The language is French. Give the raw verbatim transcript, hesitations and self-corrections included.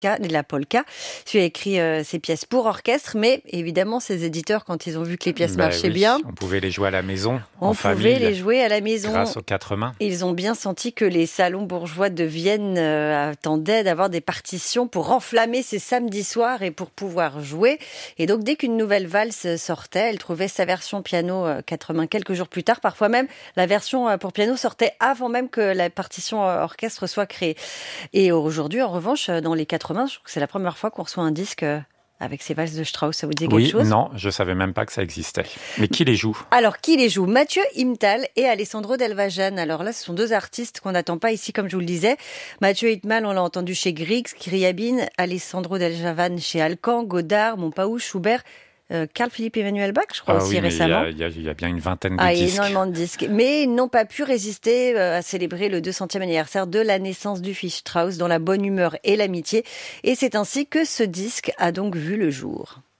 de la polka. Tu as écrit euh, ces pièces pour orchestre, mais évidemment, ces éditeurs, quand ils ont vu que les pièces bah marchaient oui, bien, on pouvait les jouer à la maison, on en pouvait famille, les jouer à la maison. grâce aux quatre mains. Ils ont bien senti que les salons bourgeois de Vienne euh, attendaient d'avoir des partitions pour enflammer ces samedis soirs et pour pouvoir jouer. Et donc, dès qu'une nouvelle valse sortait, elle trouvait sa version piano euh, quatre mains quelques jours plus tard. Parfois même, la version euh, pour piano sortait avant même que la partition euh, orchestre soit créée. Et aujourd'hui, en revanche, dans les quatre mains, je trouve que c'est la première fois qu'on reçoit un disque avec ces valses de Strauss. Ça vous dit quelque Oui, chose ? non, je savais même pas que ça existait. Mais qui les joue ? Alors, qui les joue ? Mathieu Imtal et Alessandro Del Vajan. Alors là, ce sont deux artistes qu'on n'attend pas ici, comme je vous le disais. Mathieu Imtal, on l'a entendu chez Grieg, Scriabine, Alessandro Del Vajan chez Alcan, Godard, Montpaou, Schubert, euh, Carl-Philippe Emmanuel Bach, je crois ah aussi oui, mais récemment. Il y, y, y a bien une vingtaine de Ah, disques. Énormément de disques. Mais ils n'ont pas pu résister à célébrer le deux centième anniversaire de la naissance du fils Strauss dans la bonne humeur et l'amitié. Et c'est ainsi que ce disque a donc vu le jour.